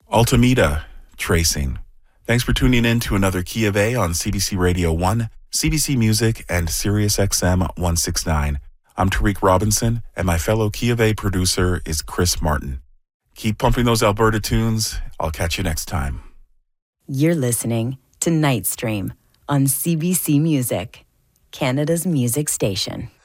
Altamira, Tracing. Thanks for tuning in to another Key of A on CBC Radio 1, CBC Music, and Sirius XM 169. I'm Tariq Robinson, and my fellow Key of A producer is Chris Martin. Keep pumping those Alberta tunes. I'll catch you next time. You're listening to Nightstream on CBC Music, Canada's music station.